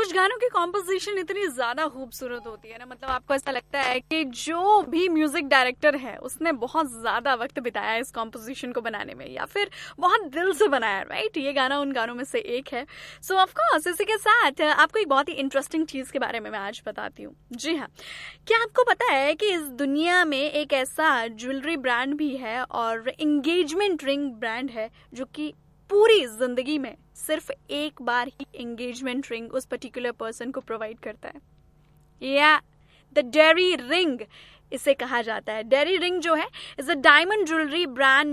कुछ गानों की कॉम्पोजिशन इतनी ज्यादा खूबसूरत होती है ना, मतलब आपको ऐसा लगता है कि जो भी म्यूजिक डायरेक्टर है उसने बहुत ज्यादा वक्त बिताया है इस कॉम्पोजिशन को बनाने में, या फिर बहुत दिल से बनाया, राइट। ये गाना उन गानों में से एक है। सो ऑफ कोर्स इसी के साथ आपको एक बहुत ही इंटरेस्टिंग चीज के बारे में मैं आज बताती हूँ। जी हाँ, क्या आपको पता है कि इस दुनिया में एक ऐसा ज्वेलरी ब्रांड भी है और एंगेजमेंट रिंग ब्रांड है जो कि पूरी जिंदगी में सिर्फ एक बार ही एंगेजमेंट रिंग उस पर्टिकुलर पर्सन को प्रोवाइड करता है। या द डेरी रिंग इसे कहा जाता है। डेरी रिंग जो है is a diamond jewellery brand